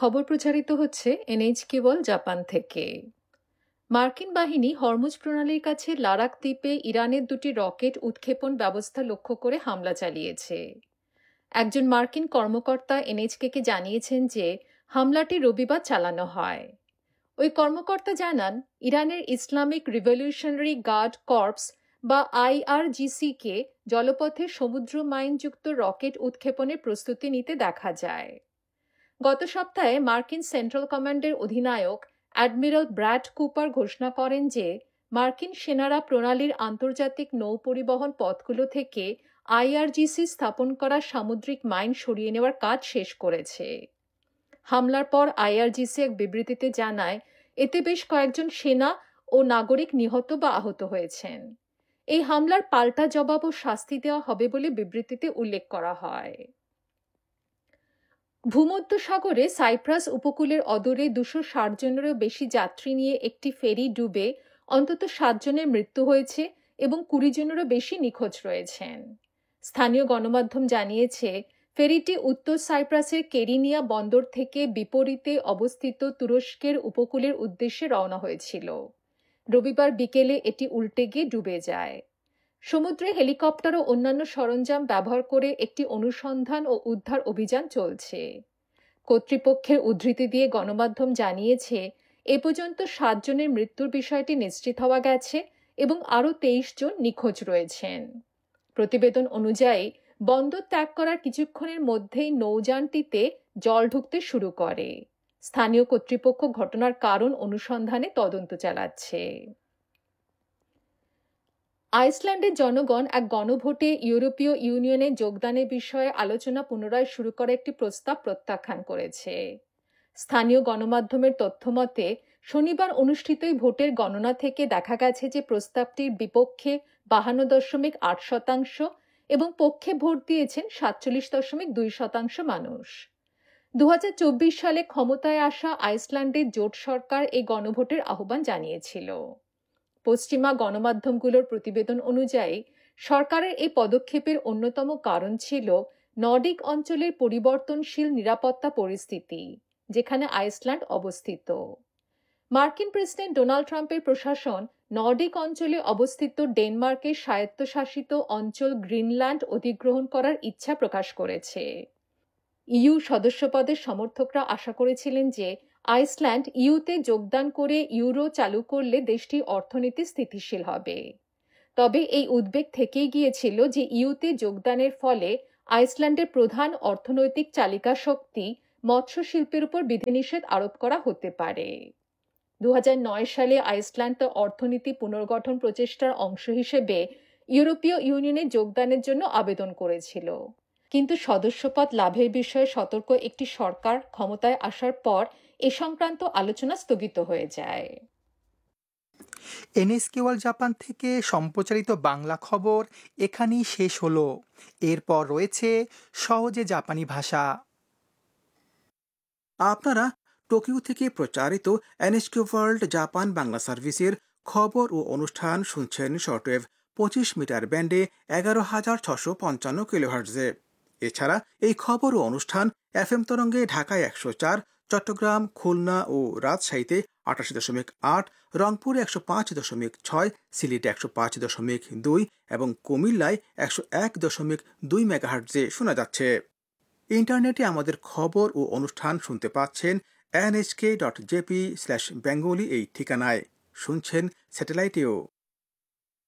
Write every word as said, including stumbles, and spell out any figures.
খবর প্রচারিত হচ্ছে এনএইচকে ওয়ার্ল্ড জাপান থেকে। মার্কিন বাহিনী হরমুজ প্রণালীর কাছে লারাক দ্বীপে ইরানের দুটি রকেট উৎক্ষেপণ ব্যবস্থা লক্ষ্য করে হামলা চালিয়েছে। একজন মার্কিন কর্মকর্তা এনএইচকে জানিয়েছেন যে হামলাটি রবিবার চালানো হয়। ওই কর্মকর্তা জানান, ইরানের ইসলামিক রিভলিউশনারি গার্ড কর্পস বা আইআরজিসি-কে জলপথে সমুদ্র মাইনযুক্ত রকেট উৎক্ষেপণের প্রস্তুতি নিতে দেখা যায়। গত সপ্তাহে মার্কিন সেন্ট্রাল কমান্ডের অধিনায়ক অ্যাডমিরাল ব্র্যাড কুপার ঘোষণা করেন যে মার্কিন সেনারা প্রণালীর আন্তর্জাতিক নৌ পরিবহন পথগুলো থেকে আইআরজিসি স্থাপন করা সামুদ্রিক মাইন সরিয়ে নেওয়ার কাজ শেষ করেছে। হামলার পর আইআরজিসি এক বিবৃতিতে জানায়, এতে বেশ কয়েকজন সেনা ও নাগরিক নিহত বা আহত হয়েছেন। এই হামলার পাল্টা জবাব ও শাস্তি দেওয়া হবে বলে বিবৃতিতে উল্লেখ করা হয়। ভূমধ্যসাগরে সাইপ্রাস উপকূলের অদূরে দুশো ষাট জনেরও বেশি যাত্রী নিয়ে একটি ফেরি ডুবে অন্তত সাত জনের মৃত্যু হয়েছে এবং কুড়ি জনেরও বেশি নিখোঁজ রয়েছেন। স্থানীয় গণমাধ্যম জানিয়েছে, ফেরিটি উত্তর সাইপ্রাসের কেরিনিয়া বন্দর থেকে বিপরীতে অবস্থিত তুরস্কের উপকূলের উদ্দেশ্যে রওনা হয়েছিল। রবিবার বিকেলে এটি উল্টে গিয়ে ডুবে যায়। সমুদ্রে হেলিকপ্টার ও অন্যান্য সরঞ্জাম ব্যবহার করে একটি অনুসন্ধান ও উদ্ধার অভিযান চলছে। কর্তৃপক্ষের উদ্ধৃতি দিয়ে গণমাধ্যম জানিয়েছে, এ পর্যন্ত সাত জনের মৃত্যুর বিষয়টি নিশ্চিত হওয়া গেছে এবং আরও তেইশ জন নিখোঁজ রয়েছেন। প্রতিবেদন অনুযায়ী বন্দর ত্যাগ করার কিছুক্ষণের মধ্যেই নৌযানটিতে জল ঢুকতে শুরু করে। স্থানীয় কর্তৃপক্ষ ঘটনার কারণ অনুসন্ধানে তদন্ত চালাচ্ছে। আইসল্যান্ডের জনগণ এক গণভোটে ইউরোপীয় ইউনিয়নে যোগদানের বিষয়ে আলোচনা পুনরায় শুরু করা একটি প্রস্তাব প্রত্যাখ্যান করেছে। স্থানীয় গণমাধ্যমের তথ্যমতে শনিবার অনুষ্ঠিত এই ভোটের গণনা থেকে দেখা গেছে যে প্রস্তাবটির বিপক্ষে বাহান্ন দশমিক আট শতাংশ এবং পক্ষে ভোট দিয়েছেন সাতচল্লিশ দশমিক দুই শতাংশ মানুষ। দু হাজার চব্বিশ সালে ক্ষমতায় আসা আইসল্যান্ডের জোট সরকার এই গণভোটের আহ্বান জানিয়েছিল। পশ্চিমা গণমাধ্যমগুলোর প্রতিবেদন অনুযায়ী সরকারের এই পদক্ষেপের অন্যতম কারণ ছিল নর্ডিক অঞ্চলের পরিবর্তনশীল নিরাপত্তা পরিস্থিতি, যেখানে আইসল্যান্ড অবস্থিত। মার্কিন প্রেসিডেন্ট ডোনাল্ড ট্রাম্পের প্রশাসন নর্ডিক অঞ্চলে অবস্থিত ডেনমার্কের স্বায়ত্তশাসিত অঞ্চল গ্রিনল্যান্ড অধিগ্রহণ করার ইচ্ছা প্রকাশ করেছে। ইইউ সদস্যপদের সমর্থকরা আশা করেছিলেন যে আইসল্যান্ড ইইউতে যোগদান করে ইউরো চালু করলে দেশটির অর্থনীতি স্থিতিশীল হবে। তবে এই উদ্বেগ থেকেই গিয়েছিল যে ইইউতে যোগদানের ফলে আইসল্যান্ডের প্রধান অর্থনৈতিক চালিকা শক্তি মৎস্য শিল্পের উপর বিধিনিষেধ আরোপ করা হতে পারে। দু হাজার নয় সালে আইসল্যান্ড তার অর্থনীতি পুনর্গঠন প্রচেষ্টার অংশ হিসেবে ইউরোপীয় ইউনিয়নে যোগদানের জন্য আবেদন করেছিল, কিন্তু সদস্যপদ লাভের বিষয়ে সতর্ক একটি সরকার ক্ষমতায় আসার পর এ সংক্রান্ত আলোচনা স্থগিত হয়ে যায়। এনএইচকে ওয়ার্ল্ড জাপান থেকে সম্প্রচারিত বাংলা খবর এখানেই শেষ হলো। এরপর রয়েছে সহজে জাপানি ভাষা। আপনারা টোকিও থেকে প্রচারিত এনএইচকে ওয়ার্ল্ড জাপান বাংলা সার্ভিসের খবর ও অনুষ্ঠান শুনছেন শর্টওয়েভ পঁচিশ মিটার ব্যান্ডে এগারো হাজার ছশো পঞ্চান্ন কিলোহার্টজে। এছাড়া এই খবর ও অনুষ্ঠান এফএম তরঙ্গে ঢাকায় একশো চার, চট্টগ্রাম, খুলনা ও রাজশাহীতে আটাশি দশমিক আট, রংপুরে একশো পাঁচ দশমিক ছয়, সিলেটে একশো পাঁচ দশমিক দুই এবং কুমিল্লায় একশো এক দশমিক দুই মেগাহার্টজে শোনা যাচ্ছে। ইন্টারনেটে আমাদের খবর ও অনুষ্ঠান শুনতে পাচ্ছেন NHK dot JP slash Bengali এই ঠিকানায়। শুনছেন স্যাটেলাইটেও।